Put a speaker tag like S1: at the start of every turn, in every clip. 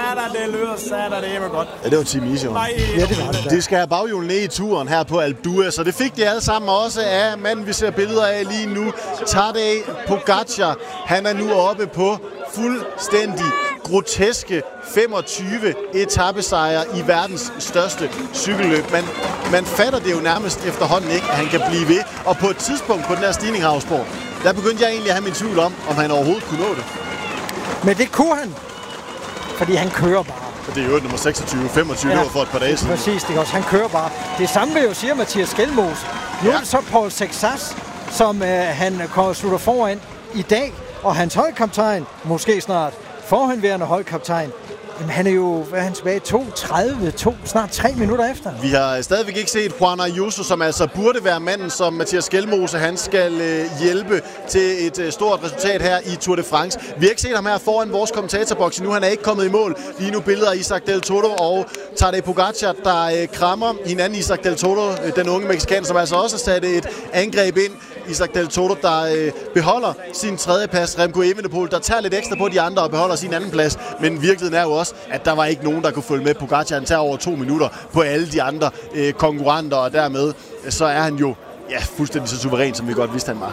S1: det lyder satan godt.
S2: Ja, det var Team Easy.
S3: Ja, det var det.
S2: De skal have baghjulen ned i turen her på Alpe d'Huez, så det fik de alle sammen også af manden, vi ser billeder af lige nu. Tadej Pogačar, han er nu oppe på fuldstændig groteske 25 etapesejre i verdens største cykelløb. Man fatter det jo nærmest efterhånden ikke, at han kan blive ved. Og på et tidspunkt på den her stigning, Havsborg, der begyndte jeg egentlig at have min tvivl om han overhovedet kunne nå det.
S3: Men det kunne han, fordi han kører bare.
S2: Og det er jo nummer 26, 25 år for et par dage siden.
S3: Præcis, det også. Han kører bare. Det samme vil jo sige Mathias Skelmose. Nu er det så Paul Sexas, som han slutter foran i dag, og hans holdkaptajn, måske snart forhenværende holdkaptajn, jamen, han er jo tilbage 2.30, snart 3 minutter efter.
S2: Vi har stadigvæk ikke set Juan Ayuso, som altså burde være manden, som Mathias Skelmose han skal hjælpe til et stort resultat her i Tour de France. Vi har ikke set ham her foran vores kommentatorboks endnu. Han er ikke kommet i mål. Lige nu billeder af Isaac Del Toro og Tadej Pogačar, der krammer hinanden. Isaac Del Toro, den unge mexikaner, som altså også har sat et angreb ind. Isaac Del Toro, der beholder sin tredjeplads. Remco Evenepoel, der tager lidt ekstra på de andre og beholder sin anden plads. Men virkeligheden er jo også, at der var ikke nogen, der kunne følge med. Pogačar, han tager over 2 minutter på alle de andre konkurrenter, og dermed så er han jo fuldstændig så suveræn, som vi godt vidste, han var.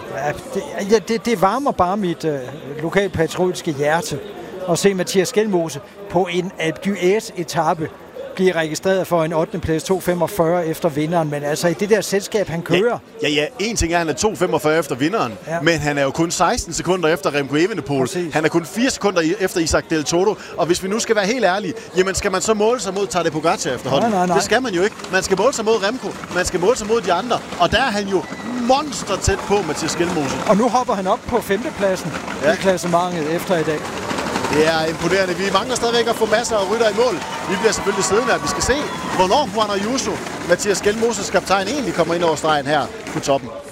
S3: Det varmer bare mit lokalpatriotiske hjerte at se Mathias Skelmose på en Alpe d'Huez-etape blive registreret for en 8. plads 2.45 efter vinderen, men altså i det der selskab, han kører.
S2: Ja. En ting er, at han er 2.45 efter vinderen, men han er jo kun 16 sekunder efter Remco Evenepoel.
S3: Præcis.
S2: Han er kun 4 sekunder efter Isaac Del Toro, og hvis vi nu skal være helt ærlige, jamen skal man så måle sig mod Tadej Pogačar efterhånden?
S3: Nej.
S2: Det skal man jo ikke. Man skal måle sig mod Remco, man skal måle sig mod de andre, og der er han jo monster tæt på Mathias Skelmose.
S3: Og nu hopper han op på 5. pladsen i klassementet efter i dag.
S2: Det er imponerende. Vi mangler stadigvæk at få masser af rytter i mål. Vi bliver selvfølgelig siddende, at vi skal se, hvornår Juan Ayuso, Mathias Skelmoses kaptajn, egentlig kommer ind over stregen her på toppen.